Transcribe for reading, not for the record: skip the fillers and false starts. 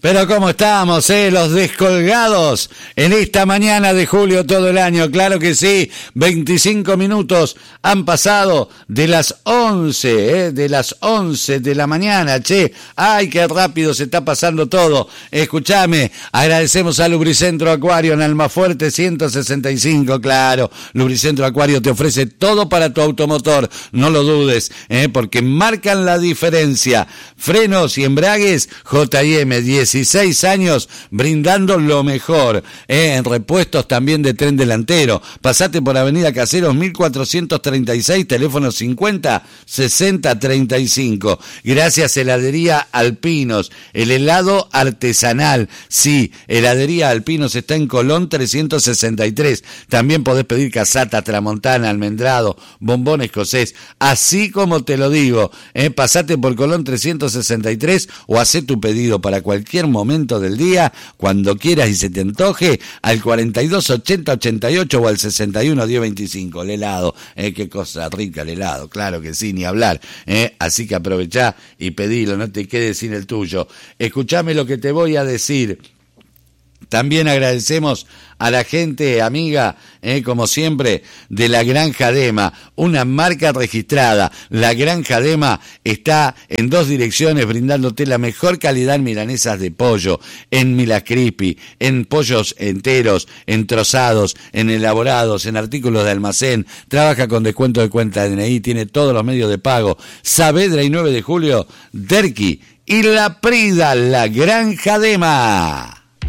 Pero ¿cómo estamos, los descolgados? En esta mañana de julio todo el año, claro que sí, 25 minutos han pasado de las 11, de las 11 de la mañana, che. Ay, qué rápido se está pasando todo. Escúchame, agradecemos a Lubricentro Acuario en Almafuerte 165, claro. Lubricentro Acuario te ofrece todo para tu automotor, no lo dudes, porque marcan la diferencia. Frenos y embragues, J&M, 16 años brindando lo mejor, en repuestos también de tren delantero. Pasate por Avenida Caseros 1436, teléfono 50 60 35. Gracias Heladería Alpinos, el helado artesanal. Sí, Heladería Alpinos está en Colón 363. También podés pedir casata, tramontana, almendrado, bombón escocés, así como te lo digo. Pasate por Colón 363 o hacé tu pedido para cualquier momento del día, cuando quieras y se te antoje, al 42 80 88 o al 61 10 25. El helado, qué cosa rica el helado, claro que sí, ni hablar. Así que aprovechá y pedilo, no te quedes sin el tuyo. Escuchame lo que te voy a decir. También agradecemos a la gente amiga, como siempre, de La Granja Dema, una marca registrada. La Granja Dema está en 2 direcciones, brindándote la mejor calidad en milanesas de pollo, en Mila Crispy, en pollos enteros, en trozados, en elaborados, en artículos de almacén. Trabaja con descuento de cuenta DNI, tiene todos los medios de pago. Saavedra y 9 de julio, Derqui y La Prida, La Granja Dema.